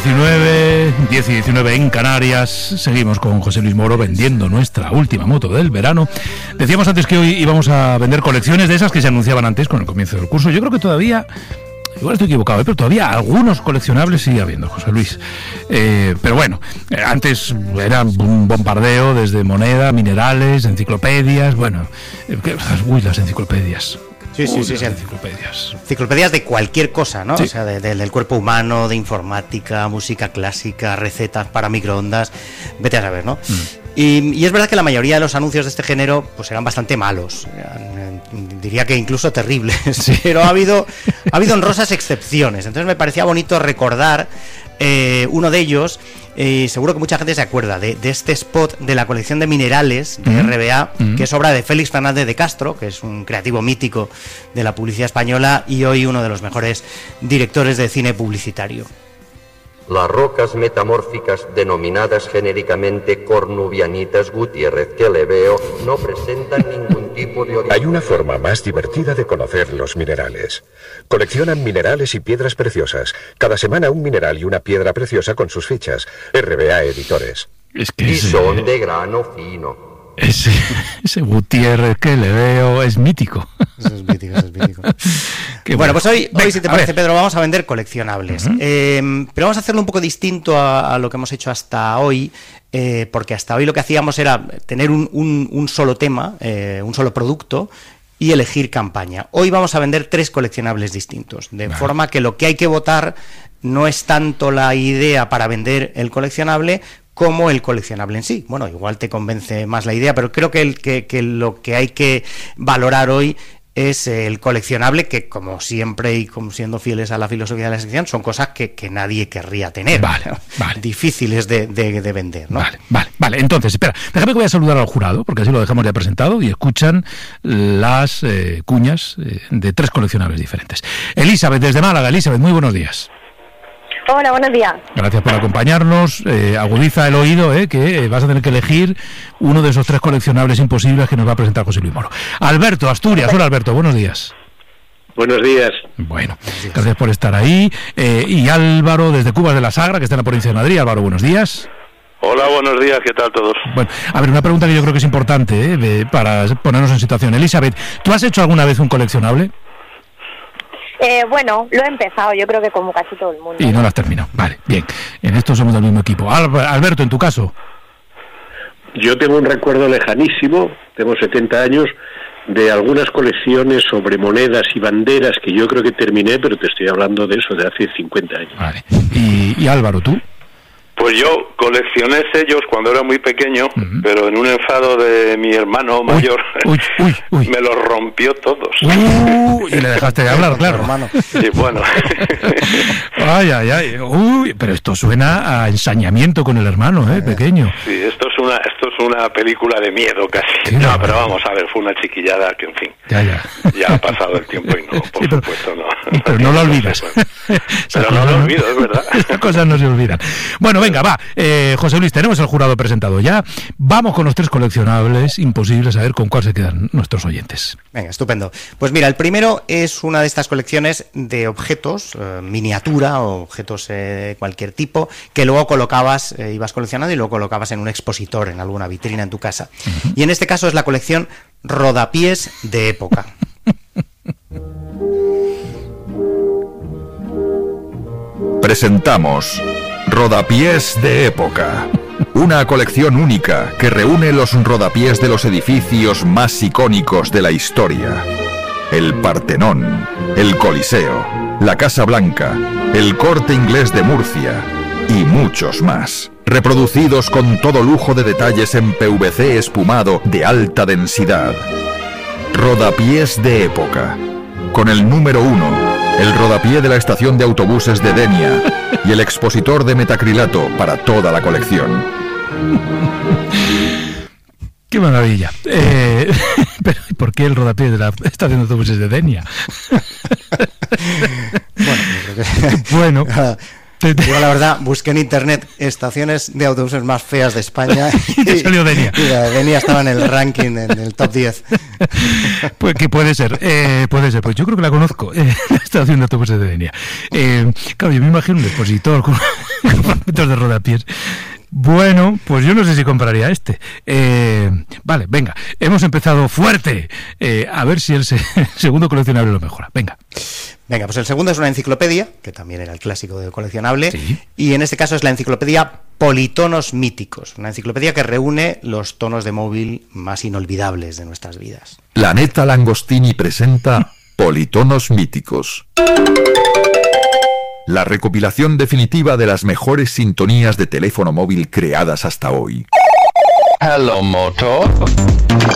10 y 19 en Canarias. Seguimos con José Luis Moro vendiendo nuestra última moto del verano. Decíamos antes que hoy íbamos a vender colecciones de esas que se anunciaban antes con el comienzo del curso. Yo creo que todavía, igual estoy equivocado, pero todavía algunos coleccionables sigue habiendo, José Luis. Pero bueno, antes era un bombardeo desde moneda, minerales, enciclopedias. Bueno, las enciclopedias. Sí. Enciclopedias de cualquier cosa, ¿no? Sí. O sea, del cuerpo humano, de informática, música clásica, recetas para microondas, vete a saber, ¿no? Y es verdad que la mayoría de los anuncios de este género pues eran bastante malos, diría que incluso terribles, sí. Pero ha habido honrosas excepciones. Entonces me parecía bonito recordar uno de ellos, y seguro que mucha gente se acuerda de este spot de la colección de minerales de RBA, que es obra de Félix Fernández de Castro, que es un creativo mítico de la publicidad española y hoy uno de los mejores directores de cine publicitario. Las rocas metamórficas denominadas genéricamente cornubianitas Gutiérrez que le veo no presentan ningún tipo de origen. Hay una forma más divertida de conocer los minerales. Coleccionan minerales y piedras preciosas. Cada semana un mineral y una piedra preciosa con sus fichas. RBA Editores. Es que Y son de grano fino. Ese Gutiérrez que le veo es mítico. Eso es mítico. Bueno, pues hoy si te parece, Pedro, vamos a vender coleccionables. Pero vamos a hacerlo un poco distinto a lo que hemos hecho hasta hoy, porque hasta hoy lo que hacíamos era tener un solo tema, un solo producto, y elegir campaña. Hoy vamos a vender 3 coleccionables distintos, de forma que lo que hay que votar no es tanto la idea para vender el coleccionable como el coleccionable en sí. Bueno, igual te convence más la idea, pero creo que lo que hay que valorar hoy es el coleccionable, que como siempre y como siendo fieles a la filosofía de la sección, son cosas que nadie querría tener. Vale. Difíciles de vender, ¿no? Vale. Entonces, espera, déjame que voy a saludar al jurado, porque así lo dejamos ya presentado y escuchan las cuñas de 3 coleccionables diferentes. Elizabeth, desde Málaga. Elizabeth, muy buenos días. Hola, buenos días. Gracias por acompañarnos. Agudiza el oído, que vas a tener que elegir uno de esos 3 coleccionables imposibles que nos va a presentar José Luis Moro. Alberto, Asturias. Hola, Alberto, buenos días. Buenos días. Bueno, gracias por estar ahí. Y Álvaro, desde Cubas de la Sagra, que está en la provincia de Madrid. Álvaro, buenos días. Hola, buenos días, ¿qué tal todos? Bueno, a ver, una pregunta que yo creo que es importante para ponernos en situación. Elizabeth, ¿tú has hecho alguna vez un coleccionable? Bueno, lo he empezado, yo creo que como casi todo el mundo. Y no lo has terminado. Vale, bien. En esto somos del mismo equipo. Alberto, en tu caso. Yo tengo un recuerdo lejanísimo, tengo 70 años, de algunas colecciones sobre monedas y banderas que yo creo que terminé, pero te estoy hablando de eso de hace 50 años. Vale. Y Álvaro, ¿tú? Pues yo coleccioné sellos cuando era muy pequeño, pero en un enfado de mi hermano mayor, me los rompió todos. Y le dejaste de hablar, claro. Hermano. Y bueno. Ay. Pero esto suena a ensañamiento con el hermano, pequeño. Sí, esto es una película de miedo casi. No, pero vamos a ver, fue una chiquillada que, en fin, ya ha pasado el tiempo y no, por supuesto no. Pero no lo olvidas. Pero no lo olvido, es verdad. Esas cosas no se olvidan. Bueno, venga, va. José Luis, tenemos el jurado presentado ya. Vamos con los 3 coleccionables imposibles, a ver con cuál se quedan nuestros oyentes. Venga, estupendo. Pues mira, el primero es una de estas colecciones de objetos, miniatura o objetos de cualquier tipo, que luego colocabas, ibas coleccionando y luego colocabas en un expositor, en alguna vitrina en tu casa. Y en este caso es la colección Rodapiés de época. Presentamos Rodapiés de época, una colección única que reúne los rodapiés de los edificios más icónicos de la historia. El Partenón, el Coliseo, la Casa Blanca, el Corte Inglés de Murcia y muchos más, reproducidos con todo lujo de detalles en PVC espumado de alta densidad. Rodapiés de época, con el número 1, el rodapié de la estación de autobuses de Denia y el expositor de metacrilato para toda la colección. ¡Qué maravilla! Pero ¿por qué el rodapié de la estación de autobuses de Denia? Bueno, Yo la verdad busqué en internet estaciones de autobuses más feas de España y te salió Denia. Y la de Denia estaba en el ranking, en el top 10. Pues que puede ser, pues yo creo que la conozco, la estación de autobuses de Denia. Claro, yo me imagino un expositor fragmentos de rodapiés. Bueno, pues yo no sé si compraría este. Vale, venga, hemos empezado fuerte. A ver si el segundo coleccionable lo mejora. Venga, pues el segundo es una enciclopedia, que también era el clásico del coleccionable, sí. Y en este caso es la enciclopedia Politonos Míticos, una enciclopedia que reúne los tonos de móvil más inolvidables de nuestras vidas. Planeta Langostini presenta Politonos Míticos. La recopilación definitiva de las mejores sintonías de teléfono móvil creadas hasta hoy. Hello, Moto.